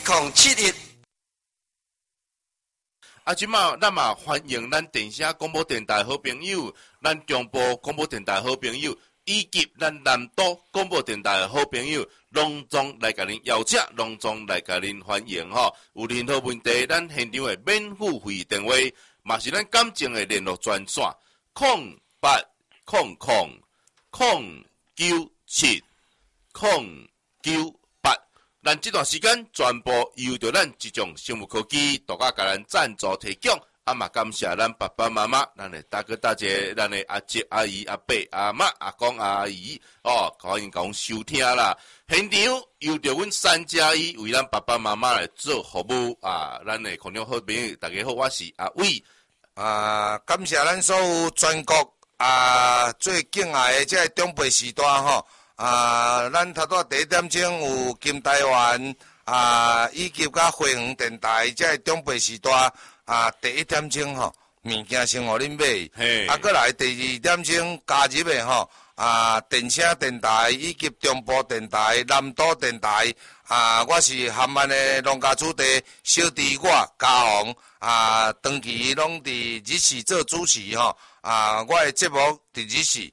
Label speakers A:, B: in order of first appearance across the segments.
A: 1071。
B: 即马咱嘛欢迎咱电声广播电台好朋友，咱中部广播电台好朋友，以及咱南都广播电台好朋友，隆重来甲恁邀请，隆重来甲恁欢迎吼。有任何问题，咱现场的免付费电话，嘛是咱感情的联络专线0800970998。咱这段时间全部由着咱这种生物科技独家甲咱赞助提供，嘛感谢咱爸爸妈妈、咱的大哥大姐、咱的阿姐阿姨、阿伯阿妈、阿公阿姨欢迎讲收听啦。现场由着阮3+1为咱爸爸妈妈来做服务咱的空中好朋友，大家好，我是阿伟
C: 感谢咱所有全国最敬爱的这中北时段吼。咱头拄第一点钟有金台湾以及甲花园电台，这中北时段第一点钟吼，物件先互恁买。过来第二点钟加入的吼，电声电台以及中部电台、南都电台我是含安的农家子弟小弟我嘉宏长期拢伫日视做主持吼，我的节目伫日视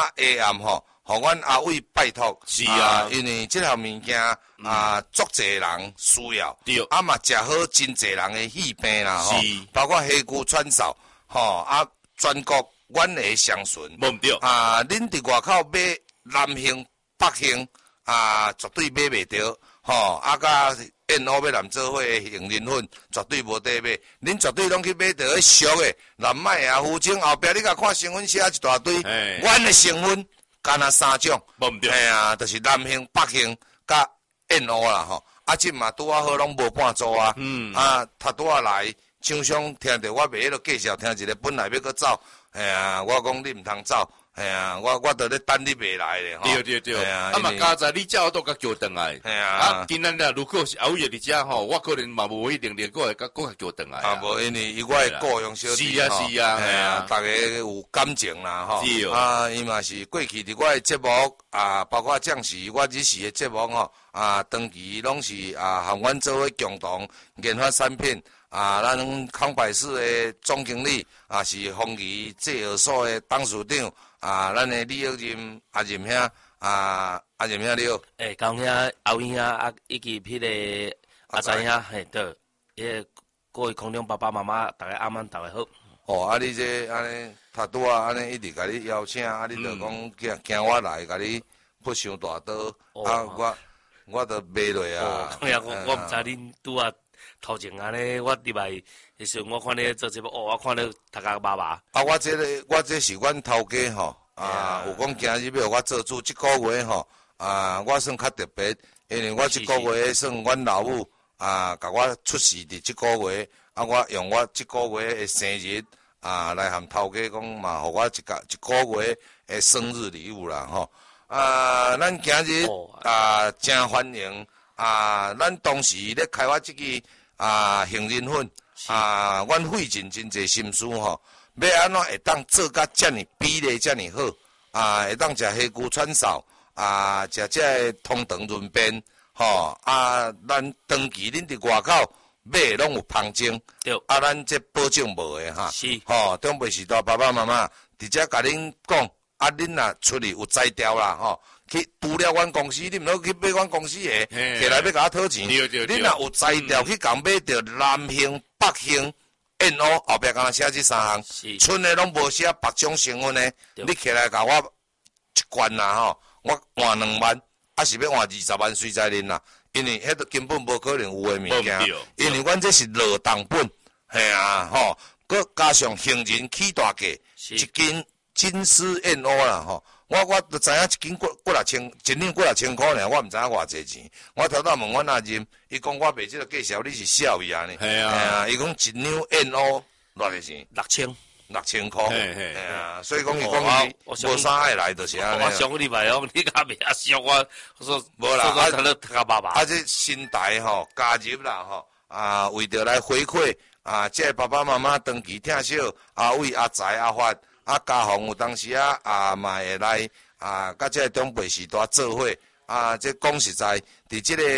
C: AM 吼。互阮阿伟拜托，
B: 是
C: 因为这项物件足侪人需要，
B: 对，
C: 嘛食好真侪人的喜病啦吼，包括黑骨串烧吼，全国阮会相顺，
B: 无毋对
C: 恁伫外口买南兴、北兴绝对买袂着吼，甲燕鸥要南做伙的杏仁粉绝对无得买，恁绝对拢去买着迄俗的南麦福清后壁你甲看成分写一大堆，阮的成分。干那3种，
B: 无毋对，
C: 就是南兴、北兴、甲燕鸥啦吼。即嘛拄好拢无半组他拄来厂商听着我袂迄落介绍，听一个本来要搁走，我讲你毋通走，我伫咧等你袂来咧吼。
B: 对，嘛加在你叫都甲叫转来，今仔日如果是熬夜伫遮吼，我可能嘛无一定过来甲叫转来。
C: 无因为我会雇佣小弟
B: 是
C: 大家有感情啦吼。伊嘛是过去伫我的节目包括将士我日时的节目吼长期拢是和阮做伙共同研发产品。咱康百氏的总经理是丰益制药所的董事长咱的李友任阿任兄阿任兄你好。
D: 高兄阿伟兄以及迄个阿仔兄对，迄个各位空中爸爸妈妈，大家晚大家好。
C: 你这安尼他拄安尼一直甲你邀请，你就讲惊我来甲你扑伤大刀，我都买落
D: 我毋知恁拄头前安尼，我入来迄时我看你做节目，我看你头壳麻麻。
C: 我这是阮头家吼，有讲今日要我做主，即个月吼，我算较特别，因为我即个月算阮老母甲我出世伫即个月，我用我即个月的生日来含头家讲嘛，互我一个月的生日礼物啦吼。咱今日真欢迎咱当时咧开发即个杏仁粉阮费尽真侪心思吼，要安怎会当做甲遮尔比例遮尔好会当食黑菇串烧食这通肠润便吼咱长期恁伫外口买拢有芳精，
D: 对
C: 咱这保证无的哈，
D: 是
C: 吼中北时代爸爸妈妈伫遮甲恁讲恁若出去有才调啦吼。去除了阮公司，你毋好去买阮公司的，起来要甲我讨钱。你若有才调去共买着南兴、北兴、燕鸥，后壁敢若写这3项，剩的拢无写别种成分的。你起来甲我一罐啦吼，我换2万，是要换20万随在恁啦。因为迄根本无可能有的物件，因为阮这是落重本，吼，佮加上杏仁起大价，一斤金丝燕鸥啦吼。我都知影一斤几六千，一两几六千块尔，我毋知影偌济钱。我头问阮阿任，伊讲我卖即个介绍，你是笑伊安尼。伊讲一两燕鸥偌济钱？6000块。所以讲伊讲伊无啥爱来，就是安尼。
D: 我上个礼拜你甲袂啊俗我说无啦，
C: 这新台吼加入啦吼，为着来回馈这爸爸妈妈长期听小阿伟、阿财、阿发。嘉宏有当时嘛会来甲这中北时代做伙这讲实在，伫这个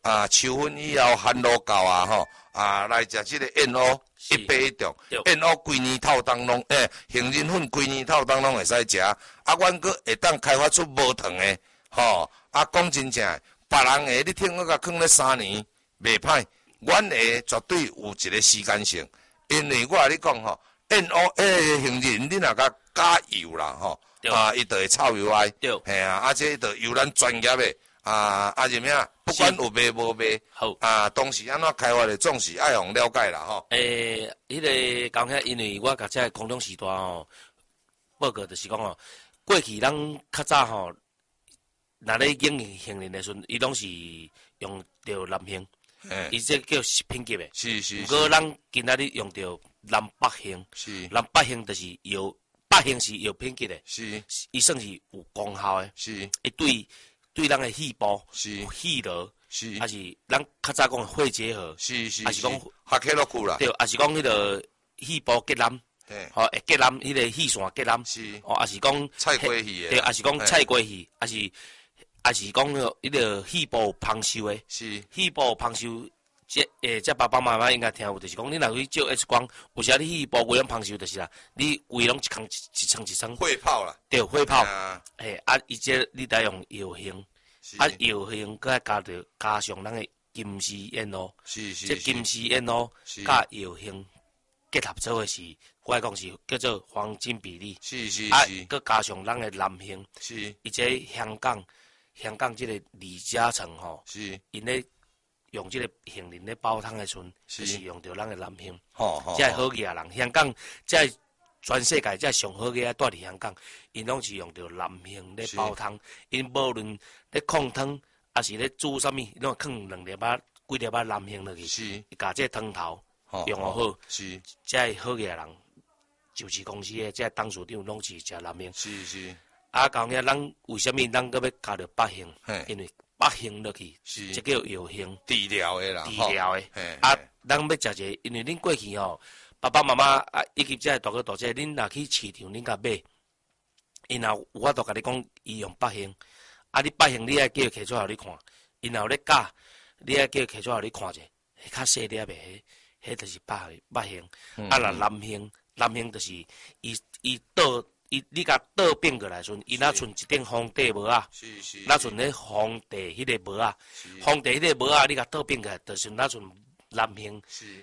C: 秋分以后寒露到啊吼，来食即个燕窝，一杯一中，燕窝规年透当拢，杏仁粉规年透当拢会使食，阮阁会当开发出无糖的，吼，讲真正的，别人的你听我甲放咧3年袂歹，阮的绝对有一个时间性，因为我甲你讲吼，燕窝杏仁你若甲加油啦吼，伊就会臭油哀，嘿啊，这就由咱专业的。是咩啊？不管有卖无卖，好当时安怎开发的，总是爱用了解啦吼。
D: 迄个讲遐，因为我甲这空中时代吼报告就是讲吼，过去咱较早吼，若咧用杏仁的时阵，伊拢是用着南杏，伊这叫食品级的。
C: 是。
D: 不过咱今仔日用着南北杏，南北杏就是药，北杏是药品级的，伊算是有功效的，伊对咱的细胞、细胞，还是咱较早讲的肺结核，还是讲
C: 合起落去啦，
D: 对，还是讲迄个细胞结囊，会结囊，迄个细线结囊，还是讲
C: 菜瓜戏的，
D: 对，还是讲菜瓜戏，还是讲迄个细胞芳臭的，细胞芳臭，这爸爸妈妈应该听有，就是讲你若去照 X 光，有时你细胞规样芳臭就是啦，你胃拢一层，
C: 血泡啦，
D: 对，血泡，伊这你得用药性。药性佮加上咱的金丝燕喔，这金丝燕喔甲药性结合做的是，我来讲是叫做黄金比例。佮加上咱的南杏，伊这香港这个李嘉诚吼，因咧用这个杏仁咧煲汤的时阵，就是用着咱的南杏，这好嘢人，香港这。全世界才上好个住伫香港，因拢是用着南杏咧煲汤，因无论咧控汤，还是咧煮啥物，拢放2粒仔、几粒仔南杏落去，伊甲这汤头用好，才好个人，就是公司的这董事长拢是食南杏。讲遐咱为虾米咱搁要加着北杏？因为北杏落去，这叫药杏，
C: 治疗的啦，
D: 治疗的。咱要食者，因为恁过去吼。爸爸妈妈以及这大哥大姐，恁若去市场恁甲买，因后有法度甲你讲，伊用北杏，你北杏你爱叫伊摕出来互你看，因后咧教，你爱叫伊摕出来互你看者，迄较细粒诶，迄就是北杏。若南杏就是你甲倒变过来时阵，伊若剩一顶皇帝帽啊，若剩咧皇帝迄个帽啊，皇帝迄个帽啊，你甲倒变过来，就是若剩南杏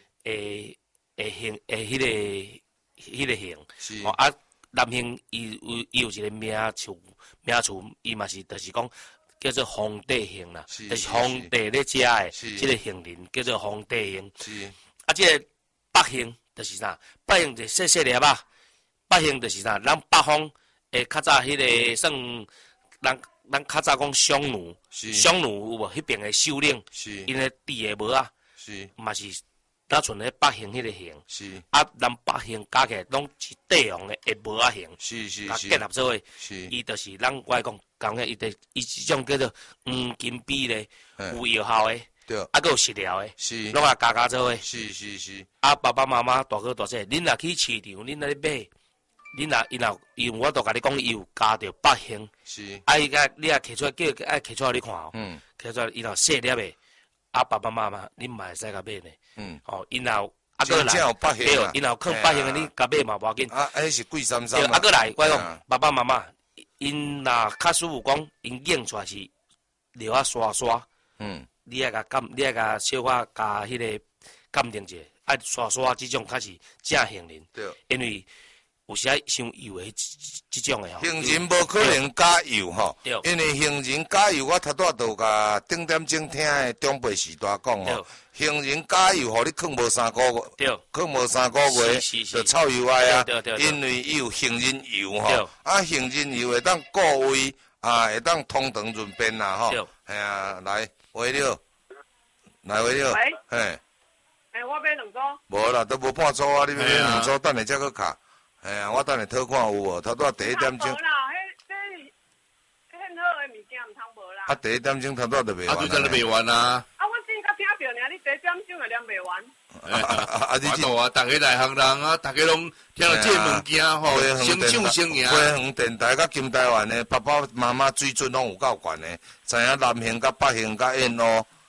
D: 迄个杏，南杏伊有一个名词，伊嘛是就是讲叫做皇帝杏啦，就是皇帝咧食的，即个杏仁叫做皇帝杏。即个北杏就是啥？北杏就细细粒啊，北杏就是啥？咱北方较早迄个算咱较早讲匈奴有无？迄边的首领，因为猪的帽啊，嘛是。咱剩咧北杏迄个杏，咱北杏加起来拢是帝王的帽仔杏，甲结合做伙，伊就是咱我讲伊即种叫做黄金比咧，有药效的，佮有食疗的，拢加做伙。爸爸妈妈大哥大姐，恁若去市场，恁若咧买，恁若我都甲你讲，伊有加着北杏，伊甲你摕出来叫伊摕出来你看哦，摕出来伊若细粒的。爸爸妈妈，恁嘛会使甲买呢？因后过来，对，因后放北杏的，你甲买嘛无要紧。
C: 迄是贵三三。
D: 过来，我讲爸爸妈妈，因若较舒服讲，因用出来是料啊刷，你爱甲小可加迄个鉴定者，爱刷即种较是正杏仁，因为。有时伤油的即种的吼，
C: 杏仁无可能加油吼，因为杏仁加油，我头拄都甲顶点钟听的长辈时代讲吼，杏仁加油，互你放无3个月，放无3个月就臭油哀啊，因为伊有杏仁油吼，杏仁油会当固胃，会当通肠润便啦吼，系啊，来话了，
A: 喂，
C: 嘿，
A: 我买2组，
C: 无啦，都无半组啊，你买2组，等下才去卡。我等下讨看有无？头拄第1点钟。
A: 无啦，迄好的物件毋通无啦。
C: 第1点钟头拄就卖完。
B: 就真卖完啊！
A: 我只甲听着尔，你第1点钟就念袂完。
B: 你知啊，大家内行人啊，大家拢听到这物件吼，成长成赢。
C: 花园电台甲金台湾的爸爸妈妈水准拢有够悬的，知影南杏甲北杏甲燕窝，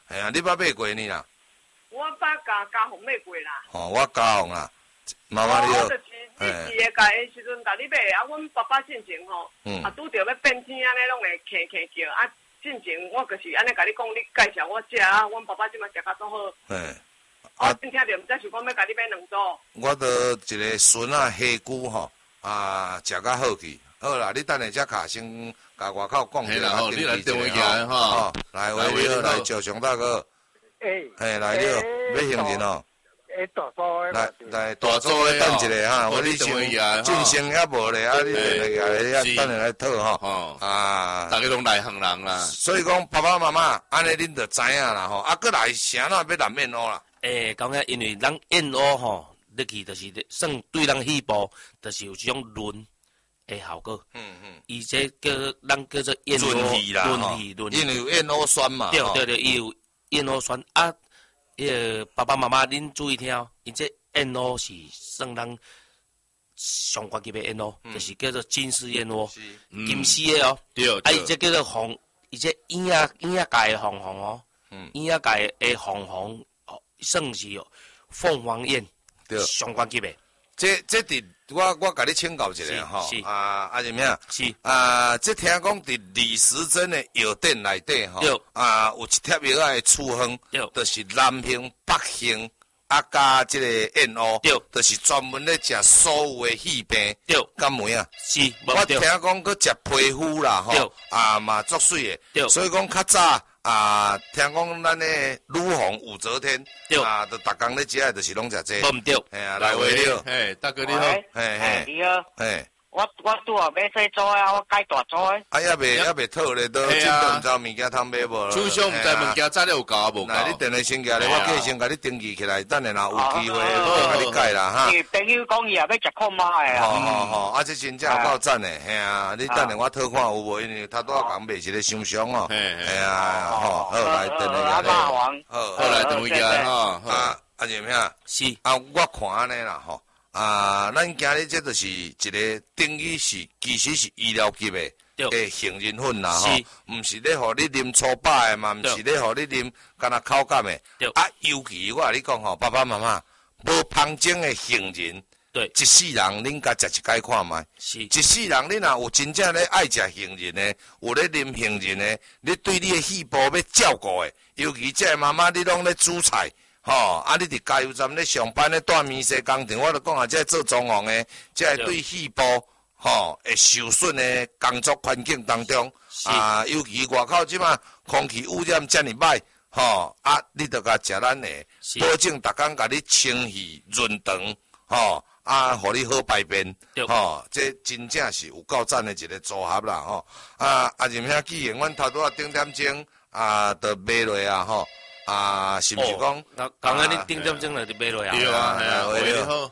C: 哎呀，你捌买过呢啦？
A: 我捌家父买过啦。
C: 哦，我家父啦，妈妈你好。
A: 我就是你饲个家的时阵，甲你买啊，阮爸爸进前吼，啊拄着要变天安尼，拢会咳咳叫啊。进前我就是安尼甲你讲，你介绍我食啊，阮爸爸即马食甲足好。我听着，毋知想讲要甲你买两组。
C: 我都一个孙啊，虾菇吼，食甲好去。好啦，你等下只卡先甲外口讲一下，
B: 你来电话起哈。
C: 来，喂，你好，来赵雄大哥。来你好，要行人哦。
E: 大组的。
C: 来大组的等一下哈，我你先进行还无咧，你等下来讨吼。
B: 大家拢内行人啦。
C: 所以讲爸爸妈妈，安尼恁就知影啦吼。过来啥哪要南面路啦？
D: 讲个因为咱燕窝吼，入去就是算对咱细胞，就是有这种润的效果。伊这咱叫做燕窝
C: 润气啦，因为有燕窝酸嘛。
D: 对，伊有燕窝酸啊。爸爸妈妈恁注意听哦，伊这燕窝是算咱上高级的燕窝，就是叫做金丝燕窝，金丝的哦。
B: 对。
D: 伊这叫做红，伊这婴仔界的红红哦，婴仔界的红红。算是凤凰燕上高级的，
C: 这伫我甲你请教一下吼，阿什么啊？
D: 是
C: 这听讲伫李时珍的药店内底吼，有一贴药仔的处方，就是南杏、北杏加这个燕窝，就是专门咧食所有的细病，敢没啊？
D: 是，
C: 我听讲佮食皮肤啦吼，嘛足水的，所以讲较早。听讲咱的女皇武则天，就逐工咧食的，就是拢食这。
D: 无毋对，
C: 来喂你好，
B: 大哥你好，
E: 你好，我拄啊买细组啊，我改大组诶。
C: 还未套咧，都真都毋知物件通买无。
B: 手上毋知物件材料有够啊无够。
C: 来，你电话先寄咧，我计先甲你登记起来，等下若有机会，我甲你改啦哈。
E: 朋友讲伊也要食看卖诶啊。
C: 好，这真正有够赞诶，嘿啊，你等下我讨看有无？因为他拄仔讲卖一个伤伤哦。嘿啊，好来电话寄咧。
B: 好来电话寄咧吼。
C: 阿姐咩啊？
D: 是
C: 我看安尼啦吼。咱今日这就是一个等于是其实是医疗级的杏仁粉啦吼，毋是咧互你啉粗饱的嘛，毋是咧互你啉干那口感的。尤其我甲你讲吼，爸爸妈妈无芳精的杏仁，一世人恁甲食一摆看卖。一世人恁若有真正咧爱食杏仁的，有咧啉杏仁的，你对你的细胞要照顾的，尤其这妈妈你拢咧煮菜。你伫加油站咧上班咧带面试工程，我著讲这做装潢的，这对细胞会受损的工作环境当中，尤其外口即马空气污染遮尔歹，你著甲食咱的，保证逐工甲你清洗润肠，互你好排便，这真正是有够赞的一个组合啦，阿仁兄，既然阮头拄顶点钟著买落啊，是毋是讲？
D: 刚刚你顶点钟来就买落啊？
B: 对啊，系啊，喂你好。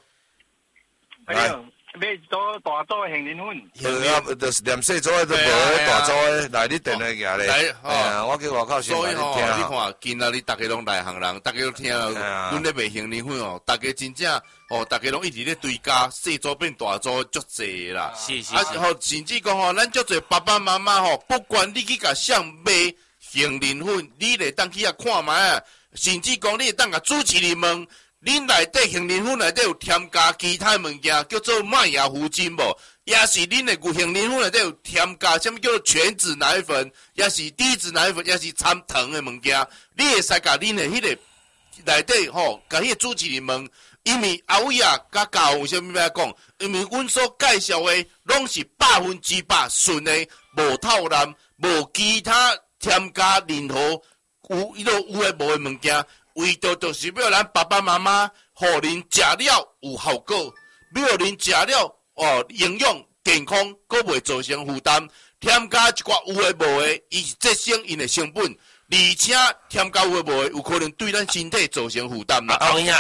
E: 买多大组杏仁粉？
C: 就是连细组的都无咧，大组的来你电话寄咧。我去外口先来你听。
B: 你看，今仔日大家拢内行人，大家都听，阮咧卖杏仁粉哦，大家真正大家拢一直咧追加，细组变大组足济啦。
D: 是。
B: 甚至讲咱足侪爸爸妈妈不管你去甲谁买。杏仁粉，你会当去遐看卖啊？甚至讲你会当甲主持人问，恁内底杏仁粉内底有添加其他物件，叫做麦芽糊精无？也是恁的杏仁粉内底有添加什么叫做全脂奶粉，也是低脂奶粉，也是掺糖的物件。你会使甲恁的迄个内底甲迄个主持人问，因为阿伟啊，甲教有啥物要讲？因为阮所介绍的拢是100%纯的，无透蓝，无其他。添加任何有诶无诶物件，为着就是要咱爸爸妈妈互恁食了有效果，要恁食了营养健康，佫袂造成负担。添加一寡有诶无诶，伊是节省因诶成本，而且添加有诶无诶，有可能对咱身体造成负担啦。
D: 后影，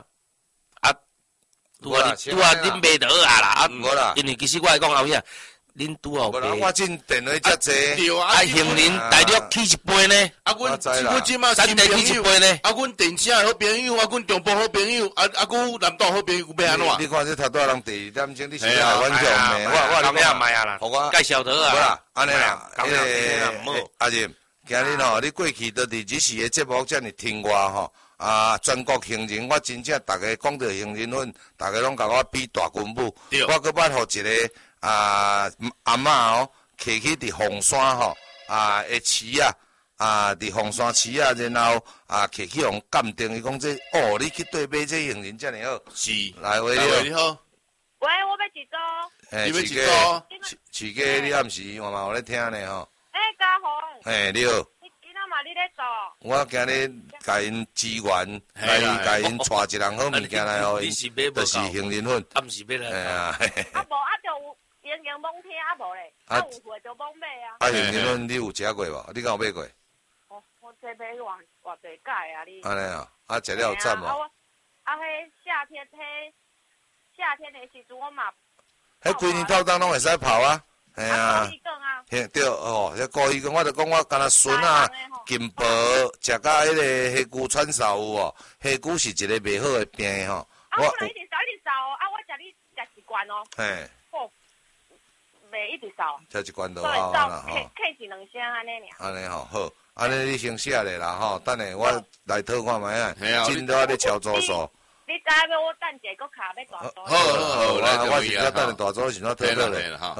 D: 拄啊，恁卖得好啊啦，因为其实我来讲后影。恁拄好
C: 白，我进电话遮济，
D: 杏仁大约起一杯呢。
B: 阮即马新朋友，阮电车好朋友，阮中部好朋友，阮南岛好朋友，要安怎？
C: 你看这头多人第2点钟，你是来阮讲的，我
D: 后影卖啊啦，介绍得啊。
C: 安尼啦，阿仁， 今日吼，你过去都伫日时的节目遮尔听我吼，全国行人，我真正逐个讲到行人粉，逐个拢甲我比大军舞。我搁捌互一个阿嬷哦，骑去伫凤山吼，的市伫凤山市然后骑去互鉴定，伊讲这哦，你去对买这行人遮尔好。
B: 是，
C: 来喂你好。
E: 喂，我要一组。
B: 你要一组？
C: 市价你暗时我嘛有咧听呢吼。
E: 嘉宏。
C: 你好。
E: 今仔嘛你咧做？
C: 我今日甲因支援，来甲因带一人好物件来互因，就是杏仁粉。
D: 暗时买来。
E: 无就有营养罔听无咧，有货就罔买啊。
C: 杏仁粉你有食过无？你敢有买过？
E: 我这买偌济届啊你。
C: 安尼啊，食了有赞无？
E: 迄夏天的时阵我嘛。
C: 迄规年透当拢会使泡啊。嘿啊，对哦，迄高鱼羹，我著讲我干那笋金箔，食甲迄个虾骨串烧有哦，虾骨是一个袂好的病吼。
E: 我一直烧哦，我食你食一罐哦。嘿。哦，袂一直烧。食一罐就好啦吼。客是2声安尼尔。安尼吼好，安尼你先写咧啦吼，等下我来讨看卖啊，真多咧超左手。你知要我等者搁卡要大组？好，我是要等下大组是怎讨讨咧？好，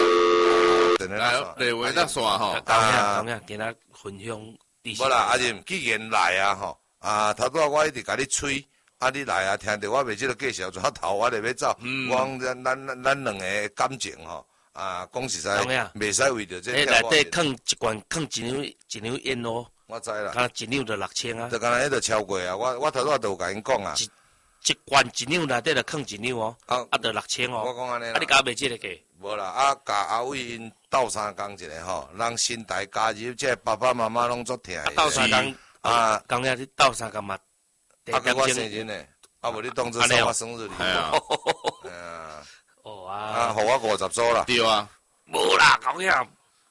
B: 来话那线吼，
D: 讲呀，今仔分享。
C: 无啦，阿任既然来啊吼，头拄仔我一直甲你催，你来啊，听着我袂即个介绍，转头我就要走。我讲咱两个感情吼，讲实在，袂使为着这。
D: 内底放一罐，放一两烟咯。
C: 我知啦。
D: 敢一两就6000啊。
C: 就敢若迄就超过啊！我头拄仔就有甲因讲啊。
D: 一罐一两内底就放一两哦，就6000哦。
C: 我讲安尼啦。
D: 你甲卖即个价？
C: 无啦，甲阿伟因斗相共一下吼，人新台加入，即爸爸妈妈拢足疼的。
D: 斗相共讲呀，你斗相共嘛？
C: 跟我生日呢，无你当作我生日礼物。哦互我50组啦。
B: 对啊。
D: 无啦，讲呀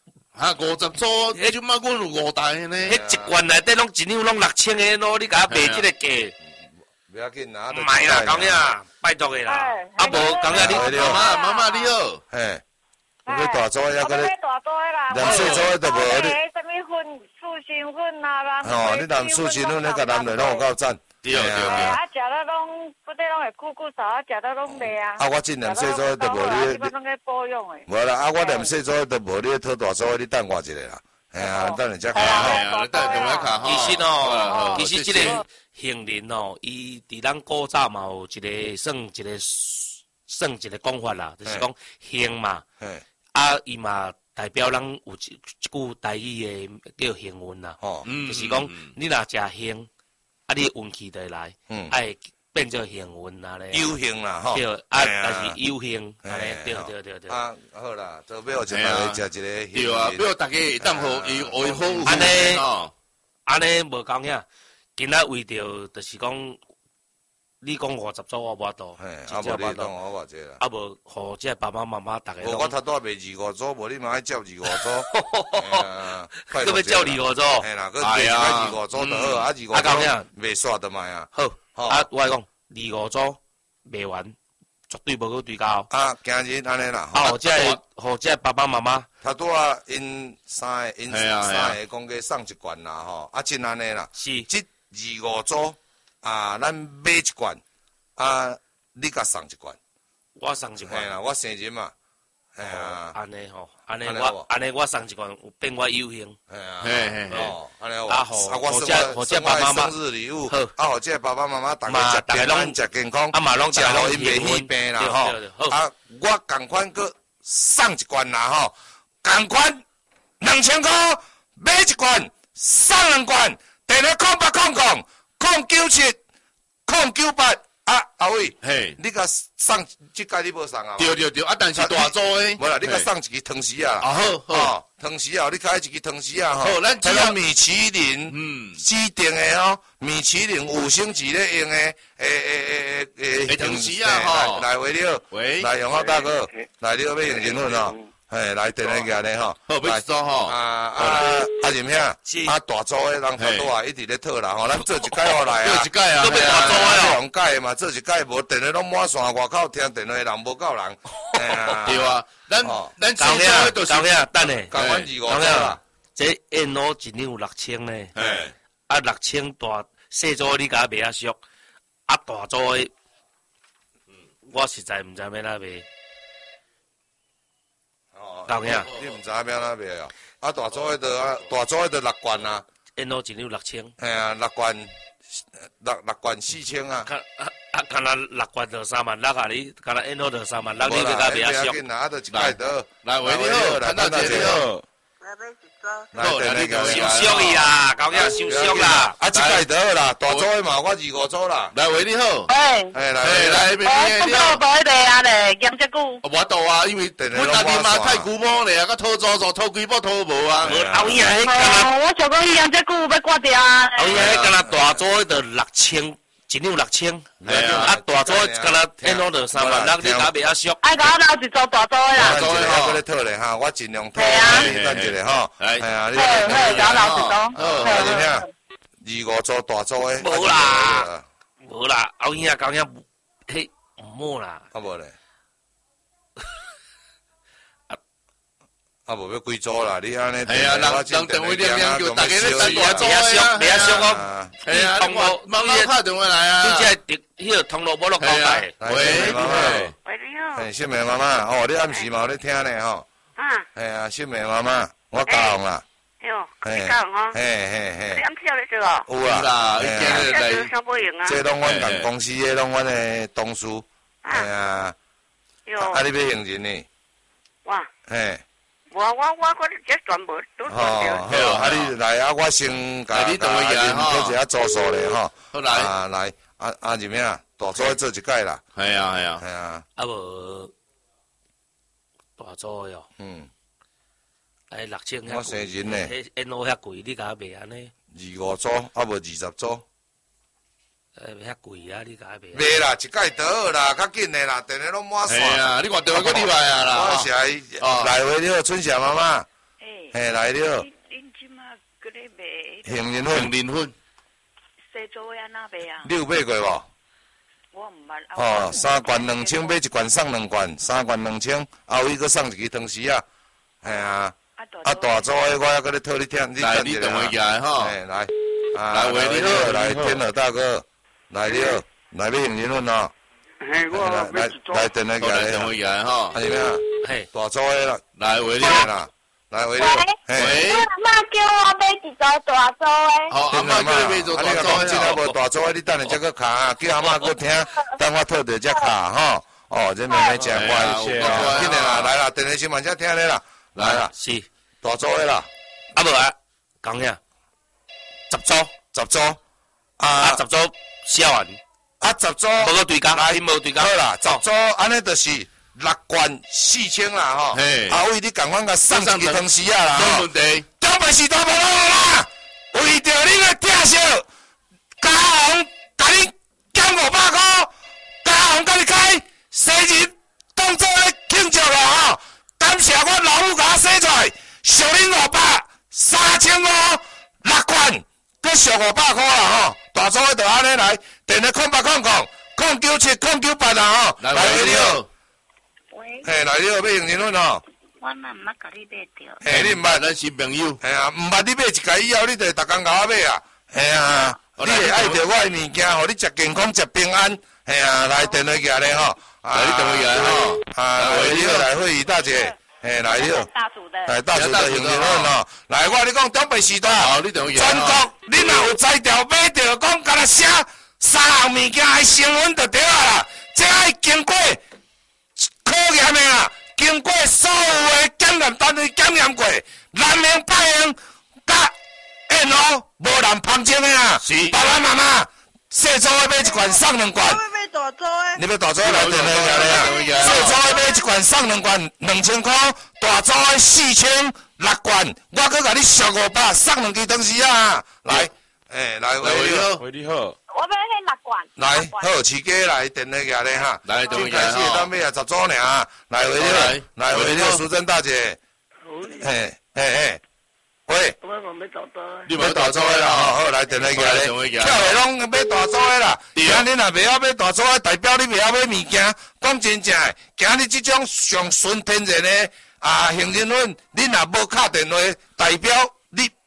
B: ，50组，迄就嘛，阮有5台呢。
D: 迄一罐内底拢一两拢6000个咯，你甲卖即个价？
C: 不要紧啦，
D: 唔系啦，讲呀，拜托的啦。无讲呀，你
B: 妈妈你好，
C: 嘿，你要大组要个咧，蓝色组都无你。
E: 什么粉，素心粉啊啦。
C: 哦，你蓝素心粉，你甲男的拢有够赞。
B: 对。食
E: 了拢，不得拢会酷少，食了拢袂啊。
C: 我进蓝色组都无你。
E: 拢个保养的。
C: 无啦，我蓝色组都无你讨大组，你等我一下啦。等下才卡。
D: 其实这个。杏仁哦，伊伫咱古早嘛有一个算一个讲法啦，就是讲杏嘛，伊嘛代表咱有一句台语的叫幸运啦，就是讲你若食杏，你运气就会来，爱变做幸运啦咧。
C: 有幸啦吼，
D: 对，但是有幸，安尼对。
C: 好啦，做尾后就大家食一个。
B: 对啊，尾后大家会当好，会好。
D: 安尼无讲呀。今仔为着就是讲，你讲50组我无多，
C: 无你当我偌济啦。
D: 无，互这爸爸妈妈大家。
C: 我头拄卖25组，无你嘛爱照25组。
D: 搁要照25组。
C: 嘿啦，搁卖25组就好，25组卖煞得卖啊。
D: 好，我讲25组卖完，绝对无去对价。
C: 今日安尼啦。
D: 互这爸爸妈妈。
C: 头拄仔因三个讲过送一罐啦吼，真安尼啦。
D: 是。
C: 25组咱买一罐你甲送一罐，
D: 我送一罐。
C: 嘿啦，我生日嘛，
D: 安尼吼，安尼我送一罐，变我有幸。
C: 嘿，
D: 安尼互这爸爸妈妈
C: 生日礼物，互这爸爸妈妈大家食平安、食健康，
D: 拢
C: 食互因袂去病啦吼。我共款佫送一罐啦吼，共款2000块买一罐，送2罐。电话0800097098阿伟，嘿，你甲送即届你无送啊？
B: 对，但是大组诶，
C: 无啦，你甲送一支汤匙啊！
B: 好，
C: 汤匙啊，你开一支汤匙啊！
B: 好，咱
C: 这个米其林指定诶哦，米其林5星级咧用诶，
B: 汤匙啊！
C: 来喂了，来永浩大哥，来你要用银粉哦。来电话举咧吼，
B: 好，不错吼，
C: 任兄，大组诶人头拄啊一直咧讨啦吼，咱做一届互来啊，
B: 做一届啊，
C: 做大组诶用届嘛，做一届无电话拢满线，外口听电话人无够人，
B: 对啊，咱
D: 高兄，等下，
C: 共阮25组啦，
D: 这烟炉一两6000呢，啊6000大细组你甲卖啊俗，啊大组的，我实在毋知要哪卖。够影？
C: 你毋知要哪卖哦？啊大组的大组的6罐啊，
D: 烟炉一两6000。
C: 嘿啊，6罐6罐4000啊。
D: 干那6罐就3万6啊！你干那烟炉就3万6，你要甲卖啊俗。
C: 啊，就一摆倒。
B: 来，喂，你好，潘大姐你好。
C: 好，
D: 来收俗伊啦，搞囝收俗啦。
C: 啊，一摆倒啦，大组的嘛，我2、5组啦。
B: 来，喂，你好。
C: 来，
B: 妹妹你好。
E: 无迄个啊咧，验这久。
B: 我倒啊，因为阮阿弟嘛太古摸咧，甲拖做拖几波拖无啊。
D: 后影迄干那，
E: 我想讲伊验这久要挂掉啊。
D: 后影迄干那大组迄就6000。一两6000，啊大组干那烟炉就3万6，你甲卖啊俗。
E: 爱甲我留一组大组的啦。
C: 大组的吼，搁咧讨咧哈，我尽量讨。等一下吼，系啊，你
E: 好，甲我留一组。
C: 好，怎样？2、5组大组的。
D: 无啦，无啦，后影搞囝，嘿，毋好啦。
C: 啊无咧。啊无要几组啦？你安尼，
B: 系啊，人电话亮叫大家咧等大组
D: 啊，卖啊俗哦。
B: 系啊，通路慢慢拍电话来啊。
D: 你这迄个通路无落交代。
C: 喂，
E: 喂，你好。
C: 嘿，秀美妈妈，哦，你暗时嘛有咧听呢吼。
E: 啊。
C: 系啊，秀美妈妈，我教啦。
E: 哟，你教吼？
C: 嘿。
E: 你暗时有咧做哦？
C: 有啦，
B: 已经
E: 来。啥不用啊？
C: 这拢阮共公司的，拢阮的同事。系啊。
E: 哟。
C: 啊，你要用人呢？
E: 哇。
C: 嘿。
E: 我这全部都做掉。
C: 好，啊你来啊，我先甲你做一下助手咧吼。
B: 好来，
C: 来，啊入面啊，大组做一届啦。
B: 系啊。
D: 啊无大组的哦。哎6000。
C: 我生人呢。
D: 迄烟炉遐贵，你甲卖安尼
C: ？2、5组，啊无20组。
D: 遐贵啊！你甲卖。
C: 卖啦，一届倒好啦，较紧的啦，电话拢满线。
B: 系啊，你看电话搁厉害啊啦。
C: 我是来回了，春霞妈妈。嘿，来了。
E: 恁即马搁咧卖？
C: 杏仁粉。
E: 西组的安那卖啊？
C: 你有买过无？
E: 我毋捌。
C: 哦，3罐2000，买1罐送2罐，3罐2000，后尾搁送一支汤匙啊。系啊。啊大组的我还搁咧讨你听，你等一下。
B: 来，你电话起来吼。
C: 嘿，来。
B: 来，喂，你好，
C: 来，天河大哥。来了，来要杏仁粉哦。
E: 嘿，我
C: 来电话
B: 起来吼。
C: 啊，是咩啊？
D: 嘿，
C: 大组的啦。
B: 来，喂，你
C: 啦。来，喂，
B: 喂。
E: 阿妈叫我买一组大组的。
B: 好，阿妈叫你买一组大组的。
C: 啊，你若无大组的，你等下才搁卡，叫阿妈搁听，等我套着才卡吼。哦，这妹妹真乖，紧的啦，来啦，电话新闻才听咧啦，来啦。
D: 是。
C: 大组的啦。
D: 啊无啊，讲呀，10组。啊，10组写完，
C: 啊10组
D: 无个对讲，无对讲。
C: 好啦，10组安尼就是6罐4000啦吼。啊，为你赶快甲送一个汤匙啊啦吼。
B: 没问题。
C: 根本是大无啦，为着你个疼惜，嘉宏甲你减500块，嘉宏甲你开生日当作咧庆祝啦吼。感谢我老母甲我生出来，赏恁500，3500 6罐。佮上500块啦吼，大组的就安尼来，电话0800-097-098啦吼，来你好，
E: 喂，
C: 嘿来了，买杏仁粉吼，
E: 我嘛毋捌甲你买着，
C: 嘿你毋捌，
B: 咱新朋友，
C: 嘿啊，毋捌你买一家以后，你就逐工甲我买啊，嘿啊，你会爱着我的物件，互你食健康、食平安，嘿啊，来电话起来吼，
B: 来你电话起来吼，
C: 来你好，来惠仪大姐。嘿，来了，
E: 大组的，
C: 哎，大组的杏仁粉哦，来，我跟你讲，中北时代，全国你若有才调买着，讲干那写3项物件爱成分就对啦，这爱经过考验的啦，经过所有的检验单位检验过，南明北营甲烟炉无人旁证的啦，爸爸妈妈，细组的买1罐送2罐。
E: 大组的，
C: 你要大组来电话下咧啊！小组的买1罐送2罐，2000块；大组的4000 6罐，我搁甲你小500送2支汤匙啊！来，来，
B: 喂你好，
E: 我要迄6罐。
C: 来，好，市家来电话下咧哈。
B: 来，电话
C: 开始咱买啊10组尔，来喂了，淑珍大姐。嘿。喂，
B: 你买大组的啦，
C: 好，来电话起来咧，跳下拢买大组的啦。今日若袂晓买大组的，代表你袂晓买物件。讲真正的，今日这种上纯天然的杏仁粉，你若无敲电话，代表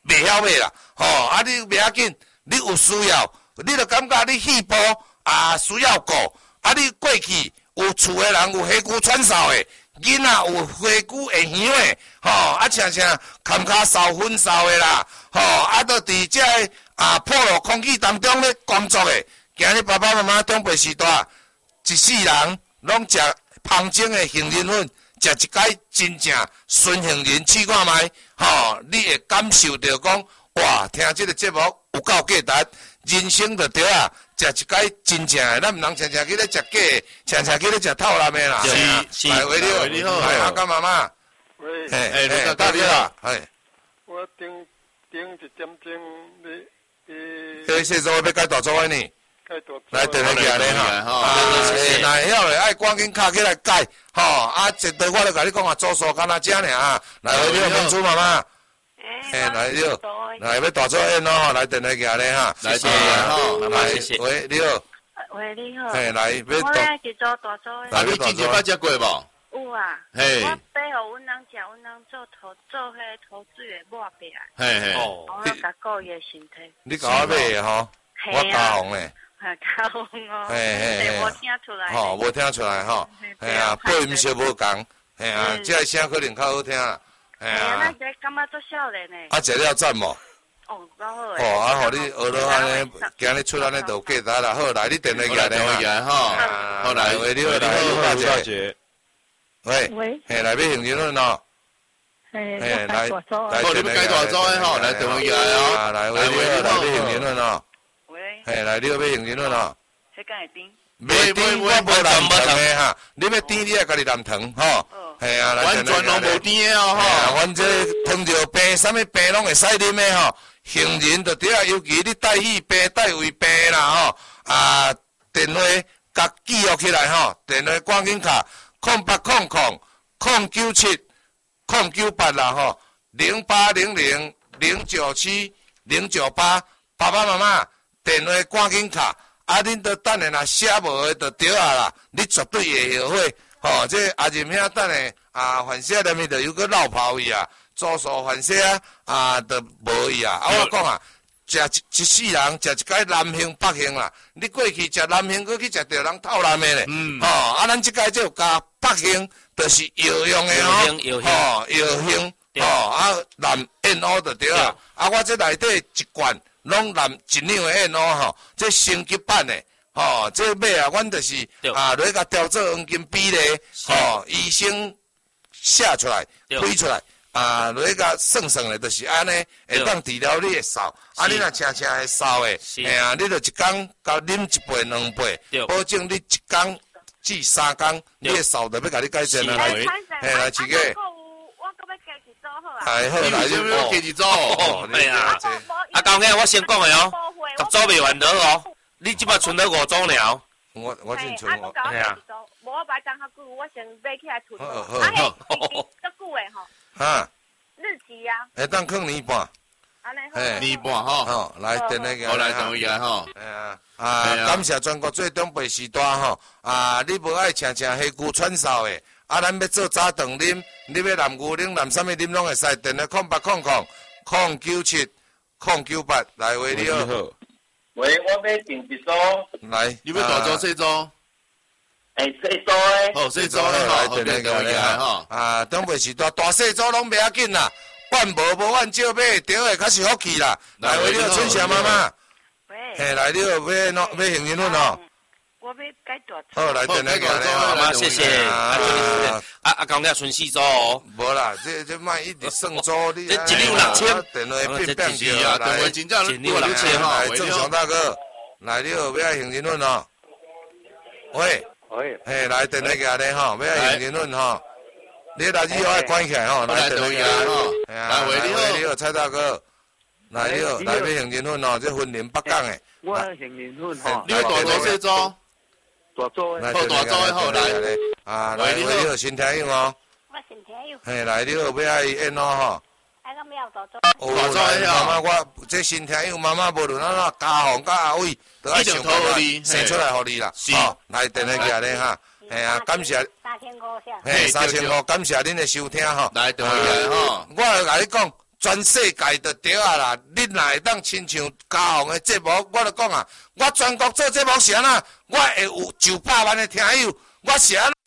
C: 袂晓买啦，吼，啊你袂要紧，你有需要，你就感觉你细胞需要顾，啊你过去有厝诶人有虾骨喘嗽诶，囡仔有虾骨会响诶，吼，啊常常坎骹扫粉扫诶啦，吼，啊都伫遮个破落空气当中咧工作诶，今日爸爸妈妈长辈时代，一世人拢食芳精诶杏仁粉。食一摆真正纯杏仁试看卖，吼，你会感受到讲，哇，听这个节目有够价值，人生就对啊，食一摆真正诶，咱毋通常常去咧食假诶，常常去咧食透蓝诶啦。
B: 是，
C: 来，喂你好，来阿干妈妈，
F: 喂，
C: 大你好，
F: 我顶一点钟，
C: 你细组要改大组诶呢？来，电话起来哈，那晓嘞，爱赶紧卡起来改，吼，一道我就甲你讲啊，做数干那遮尔，来，你好，民主妈妈，来你好，来要大组宴咯，来电话起来哈，来谢谢，喂，你好，
G: 喂，你好，
C: 来要
G: 大，我去做大组宴，
B: 来你之前捌食过无？
G: 有啊，
B: 嘿，
G: 我背互阮人食，阮人做迄投资诶抹白啊，我甲顾伊诶身体，
C: 你甲我买诶吼，我加红诶。
G: 加红哦，无听出来，
C: 吼，无听出来吼，系啊，配音小无共，系啊，这个声可能较好听啊，
G: 系啊，那个感觉做少年呢，
C: 食了赞无？
G: 哦，老好诶，
C: 哦，互你学到安尼，今日出安尼就价值啦，好，来你电话起来
B: 吼，
C: 好来，喂，你好，大姐，喂，嘿，来要杏仁粉哦，
G: 嘿，
C: 来，
G: 来，
B: 好，你要改大组诶吼，来电话起来哦，
C: 来，喂，你好，来要杏仁粉哦。嘿，来，你要买杏仁粉哦。
G: 迄敢会甜？
C: 袂甜，我无蓝糖的哈。你要甜，你要家己蓝糖吼。系啊，
B: 完全拢无甜的哦
C: 吼。阮这糖尿病，啥物病拢会使啉的吼。杏仁就对啊，尤其你带血病、带胃病啦吼。电话甲记录起来吼，电话赶紧卡0800-097-098啦吼，0800-097-098，爸爸妈妈。电话赶紧卡，恁都等下若写无诶就对啊啦，你绝对会后悔。吼，这阿仁兄等下反射里面就有个闹泡伊啊，做数反射就无伊啊。我讲啊，食一世人食一摆南杏北杏啦，你过去食南杏，搁去食着人透南诶咧。吼，咱即摆就加北杏，就是药用诶吼，吼药杏，吼南燕乌就对啊。我这内底一罐。拢蓝一两个烟吼，这升级版的吼，这买啊，阮就是落去甲调做黄金比例，吼，医生写出来，推出来，落去甲算算的，就是安尼，会当治疗你的嗽，你若常常会嗽的，你就一工甲啉一杯两杯，保证你一工至3工，你的嗽就要甲你改善啊，来，来几个。哎，好，来就要加一组哦。
D: 对啊，高兄，我先讲的哦，10组未完得哦，你即摆存了5组了。
C: 我先存我。
G: 系啊。无我摆张较久，我先买起来存。好。较久诶吼。
C: 哈。
G: 日期啊。
C: 会当放年半。
G: 安尼好。
B: 年半吼。
C: 好，来电话个。
B: 好，来电话个吼。
C: 感谢全国最长辈时代吼。你无爱常常下骨喘嗽诶。咱要做早顿啉，你要蓝牛奶、蓝啥物啉拢会使。电话0800-097-098，来喂你好。
H: 喂，我要订一组。
C: 来，
B: 你要大组细组？
H: 细组诶。
B: 好，细组诶吼，好，电话来吼。
C: 长辈时代大细组拢袂要紧啦，万无万少买，对诶，较是福气啦。来喂你好，春霞妈妈。
G: 喂。
C: 嘿，来你好，要杏仁粉哦。
G: 我要改大组。
C: 好，来电话过来，
D: 妈妈，谢谢。高兄存4组哦。
C: 无啦，这卖一直算组，你。
D: 这一日有6000。
C: 电话变变
B: 是啊，电话真正
D: 一日有6000哈。
C: 来，正常大哥，来你好，要杏仁粉哦。喂。嘿，来电话过来吼，要杏仁粉吼。你垃圾要关起来吼，来电话过来吼。来喂你好，蔡大哥。来你好，来要杏仁粉哦，这分林北港诶。
F: 我杏仁粉吼。
B: 你要大组细组？
F: 大组
B: 诶。好，大组诶好来。
C: 来喂你好，新听友哦。
G: 我新听友。
C: 嘿，来你好，要爱烟哦吼。
G: 我没有大组。
C: 大组妈妈，我这新听友妈妈无论哪家红甲阿伟，都爱想办法生出来互你啦。吼，来电话过来哈。嘿啊，感谢。
G: 3500下。
C: 嘿，3500，感谢恁的收听吼。
B: 来电话过来吼。
C: 我甲你讲。 全世界就对啊啦！你若会当亲像嘉宏的节目，我就讲啊，我全国做节目是安那，我会有900万的听友，我是安。